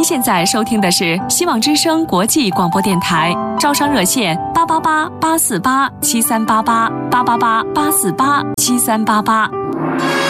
现在收听的是希望之声国际广播电台，招商热线888-848-7388，888-848-7388。